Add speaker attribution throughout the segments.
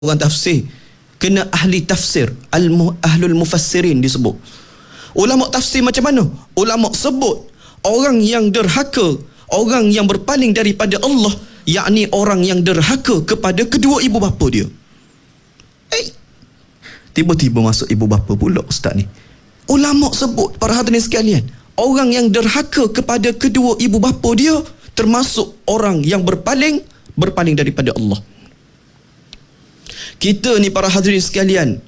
Speaker 1: orang tafsir, kena ahli tafsir, ahlul mufassirin disebut. Ulama tafsir macam mana? Ulama sebut orang yang derhaka, orang yang berpaling daripada Allah, yakni orang yang derhaka kepada kedua ibu bapa dia. Tiba-tiba masuk ibu bapa pula ustaz ni. Ulama sebut, para hadirin sekalian, orang yang derhaka kepada kedua ibu bapa dia termasuk orang yang berpaling daripada Allah. Kita ni para hadirin sekalian,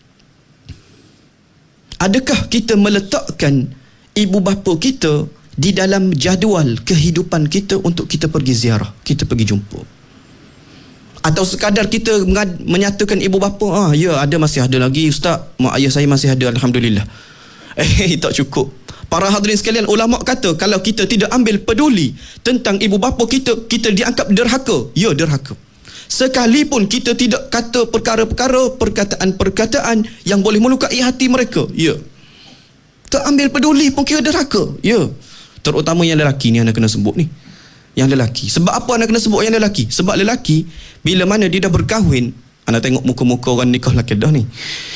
Speaker 1: adakah kita meletakkan ibu bapa kita di dalam jadual kehidupan kita untuk kita pergi ziarah, kita pergi jumpa? Atau sekadar kita menyatakan ibu bapa, ya ada, masih ada lagi ustaz, mak ayah saya masih ada, alhamdulillah. Tak cukup. Para hadirin sekalian, ulama kata kalau kita tidak ambil peduli tentang ibu bapa kita, kita dianggap derhaka. Ya, derhaka. Sekalipun kita tidak kata perkataan-perkataan yang boleh melukai hati mereka, ya, tak ambil peduli pun kira derhaka. Ya, terutama yang lelaki ni anda kena sebut ni, yang lelaki. Sebab apa anda kena sebut yang lelaki? Sebab lelaki bila mana dia dah berkahwin, anda tengok muka-muka orang nikah lelaki dah ni,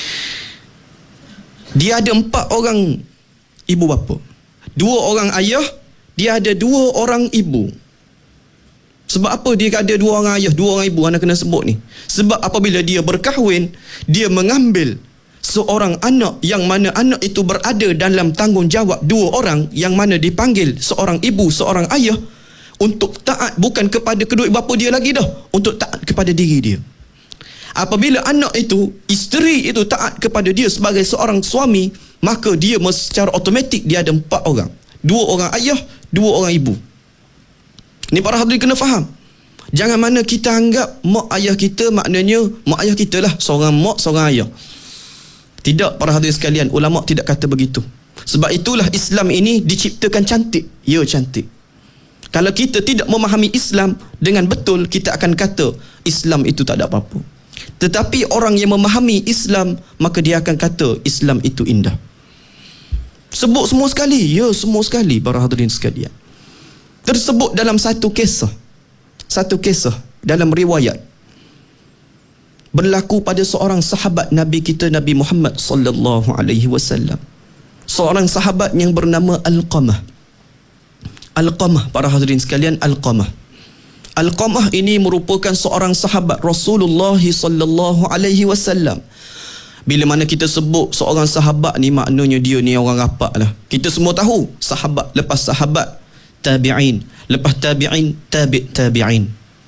Speaker 1: dia ada 4 orang ibu bapa, 2 orang ayah, dia ada 2 orang ibu. Sebab apa dia ada 2 orang ayah, 2 orang ibu? Anda kena sebut ni. Sebab apabila dia berkahwin, dia mengambil seorang anak yang mana anak itu berada dalam tanggungjawab 2 orang yang mana dipanggil seorang ibu, seorang ayah, untuk taat bukan kepada kedua ibu bapa dia lagi dah, untuk taat kepada diri dia. Apabila anak itu, isteri itu taat kepada dia sebagai seorang suami, maka dia secara automatik dia ada 4 orang. 2 orang ayah, 2 orang ibu. Ni para hadirin kena faham. Jangan mana kita anggap mak ayah kita maknanya mak ayah kita lah, seorang mak, seorang ayah. Tidak, para hadirin sekalian, ulama tidak kata begitu. Sebab itulah Islam ini diciptakan cantik. Ya, cantik. Kalau kita tidak memahami Islam dengan betul, kita akan kata Islam itu tak ada apa-apa. Tetapi orang yang memahami Islam, maka dia akan kata Islam itu indah. Sebut semua sekali. Ya, semua sekali, para hadirin sekalian. Tersebut dalam satu kisah dalam riwayat, berlaku pada seorang sahabat Nabi kita, Nabi Muhammad sallallahu alaihi wasallam. Seorang sahabat yang bernama Alqamah. Alqamah, para hadirin sekalian, Alqamah ini merupakan seorang sahabat Rasulullah sallallahu alaihi wasallam. Bila mana kita sebut seorang sahabat ni, maknanya dia ni orang rapat lah. Kita semua tahu sahabat, lepas sahabat tabi'in, lepas tabi'in tabi'in.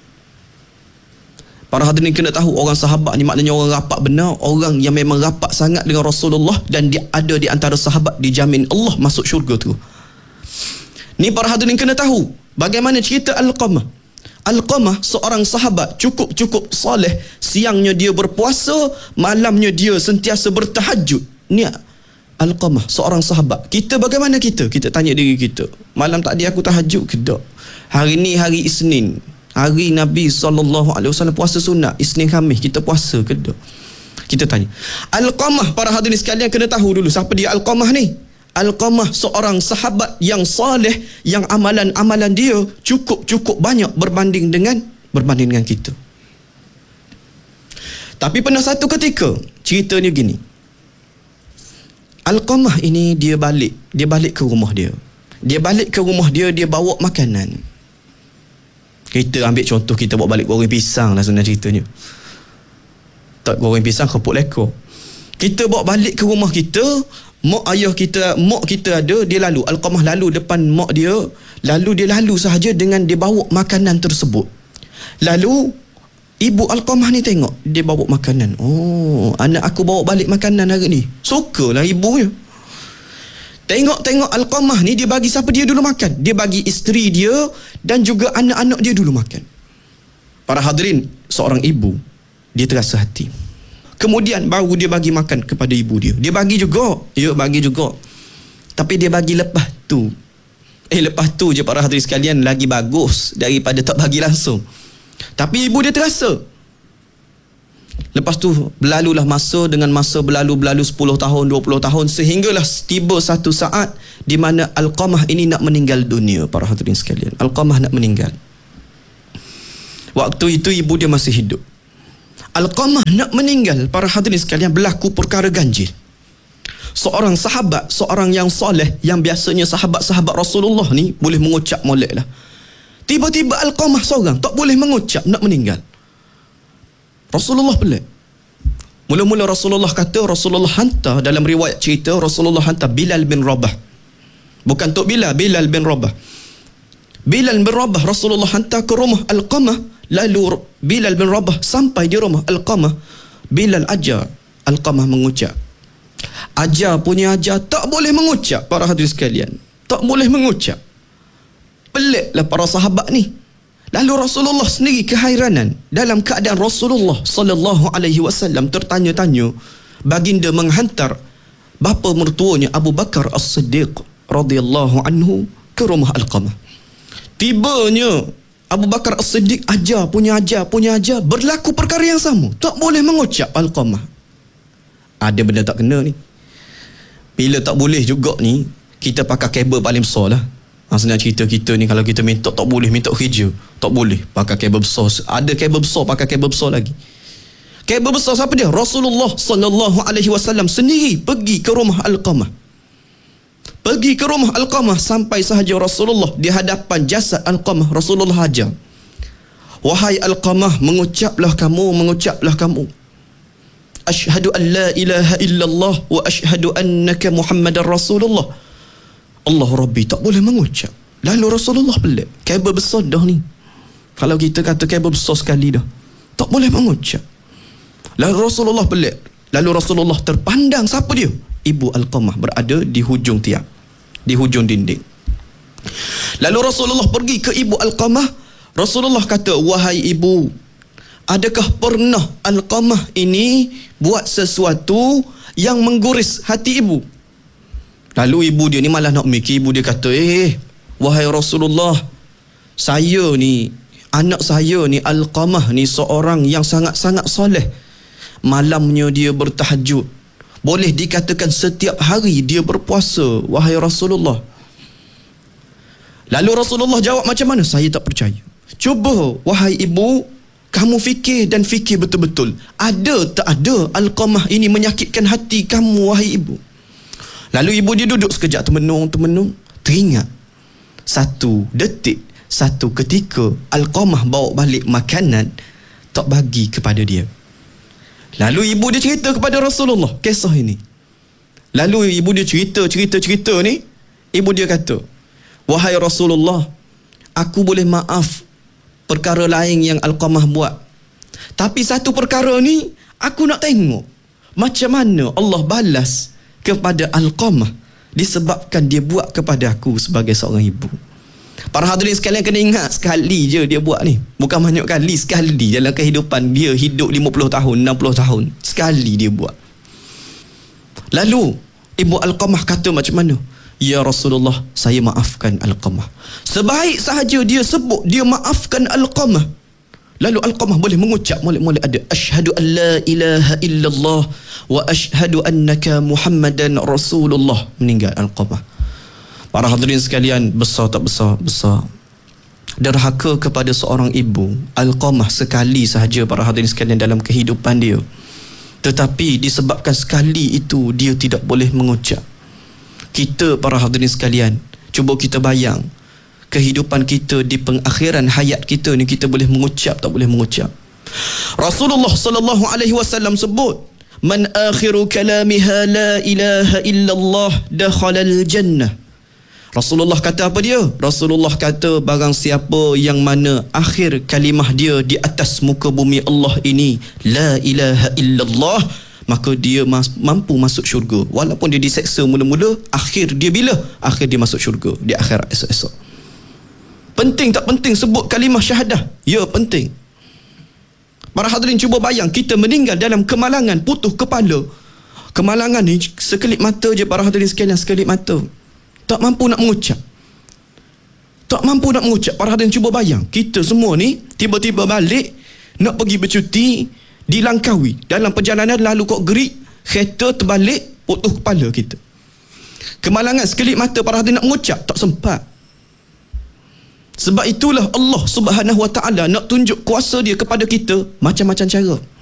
Speaker 1: Para hadirin kena tahu, orang sahabat ni maknanya orang rapat benar, orang yang memang rapat sangat dengan Rasulullah, dan dia ada di antara sahabat dijamin Allah masuk syurga tu. Ni para hadirin kena tahu bagaimana cerita Alqamah. Alqamah seorang sahabat cukup soleh. Siangnya dia berpuasa, malamnya dia sentiasa bertahajud. Ni Alqamah seorang sahabat. Kita bagaimana kita? Kita tanya diri kita, malam tadi aku tahajud ke tak? Hari ni hari Isnin, hari Nabi SAW puasa sunat, Isnin Khamis kita puasa ke tak? Kita tanya. Alqamah, para hadirin sekalian, kena tahu dulu siapa dia Alqamah ni. Alqamah seorang sahabat yang saleh, yang amalan-amalan dia cukup banyak berbanding dengan kita. Tapi pernah satu ketika, ceritanya gini. Alqamah ini dia balik ke rumah dia. Dia bawa makanan. Kita ambil contoh, kita bawa balik goreng pisang lah sebenarnya ceritanya. Tak goreng pisang, kerupuk lekor. Kita bawa balik ke rumah kita, mak kita ada, dia lalu, Alqamah lalu depan mak dia, lalu dia lalu sahaja dengan dia bawa makanan tersebut. Lalu ibu Alqamah ni tengok dia bawa makanan. Oh, anak aku bawa balik makanan hari ni. Sukalah ibunya. Tengok Alqamah ni, dia bagi siapa dia dulu makan? Dia bagi isteri dia dan juga anak-anak dia dulu makan. Para hadirin, seorang ibu, dia terasa hati. Kemudian baru dia bagi makan kepada ibu dia. Dia bagi juga. Ya, bagi juga. Tapi dia bagi lepas tu. Lepas tu je, para hadirin sekalian, lagi bagus daripada tak bagi langsung. Tapi ibu dia terasa. Lepas tu berlalulah masa, dengan masa berlalu 10 tahun, 20 tahun, sehinggalah tiba satu saat di mana Alqamah ini nak meninggal dunia, para hadirin sekalian. Alqamah nak meninggal. Waktu itu ibu dia masih hidup. Alqamah nak meninggal, para hadirin sekalian, berlaku perkara ganjil. Seorang sahabat, seorang yang soleh, yang biasanya sahabat-sahabat Rasulullah ni boleh mengucap molek lah. Tiba-tiba Alqamah seorang tak boleh mengucap, nak meninggal. Rasulullah pelik. Mula-mula Rasulullah kata, Rasulullah hantar, dalam riwayat cerita, Rasulullah hantar Bilal bin Rabah. Bukan Tok Bilal, Bilal bin Rabah. Bilal bin Rabah Rasulullah hantar ke rumah Alqamah. Lalu Bilal bin Rabah sampai di rumah Alqamah. Bilal ajar Alqamah mengucap. Ajar punya ajar, tak boleh mengucap, para hadirin sekalian. Tak boleh mengucap. Peliklah para sahabat ni. Lalu Rasulullah sendiri kehairanan. Dalam keadaan Rasulullah sallallahu alaihi wasallam tertanya-tanya, baginda menghantar bapa mertuanya Abu Bakar As-Siddiq radhiyallahu anhu ke rumah Alqamah. Tibanya Abu Bakar As-Siddiq ajar, berlaku perkara yang sama. Tak boleh mengucap Alqamah. Ada benda tak kena ni. Bila tak boleh juga ni, kita pakai kabel paling besar lah. Senang cerita kita ni, kalau kita minta tak boleh, minta kerja, tak boleh, pakai kabel besar. Ada kabel besar, pakai kabel besar lagi. Kabel besar siapa dia? Rasulullah sallallahu alaihi wasallam sendiri pergi ke rumah Alqamah. Pergi ke rumah Alqamah, sampai sahaja Rasulullah di hadapan jasad Alqamah, Rasulullah ajar, wahai Alqamah, mengucaplah kamu. Asyhadu an la ilaha illallah wa asyhadu annaka Muhammadar Rasulullah. Allah Rabbi, tak boleh mengucap. Lalu Rasulullah pelik. Kabel besar dah ni. Kalau kita kata kabel besar sekali dah, tak boleh mengucap. Lalu Rasulullah pelik. Lalu Rasulullah terpandang, siapa dia? Ibu Alqamah berada di hujung tiang, di hujung dinding. Lalu Rasulullah pergi ke ibu Alqamah. Rasulullah kata, wahai ibu, adakah pernah Alqamah ini buat sesuatu yang mengguris hati ibu? Lalu ibu dia ni malah nak mikir. Ibu dia kata, wahai Rasulullah, saya ni, anak saya ni Alqamah ni seorang yang sangat-sangat soleh. Malamnya dia bertahajud, boleh dikatakan setiap hari dia berpuasa, wahai Rasulullah. Lalu Rasulullah jawab macam mana? Saya tak percaya. Cuba wahai ibu, kamu fikir dan fikir betul-betul. Ada tak ada Alqamah ini menyakitkan hati kamu, wahai ibu? Lalu ibu dia duduk sekejap, termenung. Teringat satu detik, satu ketika Alqamah bawa balik makanan, tak bagi kepada dia. Lalu ibu dia cerita kepada Rasulullah kisah ini. Lalu ibu dia cerita ni. Ibu dia kata, wahai Rasulullah, aku boleh maaf perkara lain yang Alqamah buat, tapi satu perkara ni aku nak tengok macam mana Allah balas kepada Alqamah disebabkan dia buat kepada aku sebagai seorang ibu. Para hadirin sekalian kena ingat, sekali je dia buat ni, bukan banyak kali. Sekali dalam kehidupan dia, hidup 50 tahun, 60 tahun, sekali dia buat. Lalu ibu Alqamah kata macam mana? Ya Rasulullah, saya maafkan Alqamah. Sebaik sahaja dia sebut dia maafkan Alqamah, lalu Alqamah boleh mengucap molek-molek ada asyhadu an la ilaha illallah wa asyhadu annaka Muhammadan Rasulullah. Meninggal Alqamah. Para hadirin sekalian, besar tak besar? Besar. Derhaka kepada seorang ibu Alqamah sekali sahaja, para hadirin sekalian, dalam kehidupan dia. Tetapi disebabkan sekali itu dia tidak boleh mengucap. Kita, para hadirin sekalian, cuba kita bayang kehidupan kita di pengakhiran hayat kita ni, kita boleh mengucap tak boleh mengucap? Rasulullah sallallahu alaihi wasallam sebut, man akhiru kalamiha la ilaha illallah dakhalal jannah. Rasulullah kata apa dia? Rasulullah kata, barang siapa yang mana akhir kalimah dia di atas muka bumi Allah ini la ilaha illallah, maka dia mampu masuk syurga. Walaupun dia diseksa mula-mula, akhir dia bila? Akhir dia masuk syurga di akhirat esok-esok. Penting tak penting sebut kalimah syahadah? Ya, penting. Para hadirin, cuba bayang kita meninggal dalam kemalangan, putus kepala. Kemalangan ni sekelip mata je, para hadirin sekalian, sekelip mata. Tak mampu nak mengucap. Para hadirin, cuba bayang kita semua ni tiba-tiba balik nak pergi bercuti di Langkawi, dalam perjalanan lalu kok gerik, kereta terbalik, putus kepala kita. Kemalangan sekelip mata, para hadirin, nak mengucap tak sempat. Sebab itulah Allah Subhanahu Wa Ta'ala nak tunjuk kuasa dia kepada kita macam-macam cara.